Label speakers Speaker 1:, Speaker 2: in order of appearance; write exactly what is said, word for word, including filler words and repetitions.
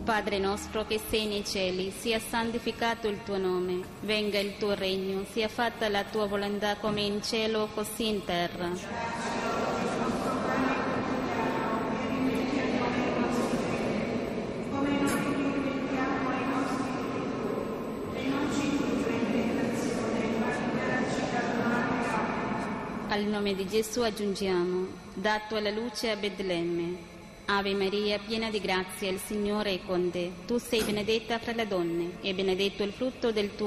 Speaker 1: Padre nostro che sei nei cieli, sia santificato il tuo nome, venga il tuo regno, sia fatta la tua volontà come in cielo così in terra. Al nome di Gesù aggiungiamo, dato alla luce a Betlemme. Ave Maria, piena di grazia, il Signore è con te. Tu sei benedetta fra le donne, e benedetto il frutto del tuo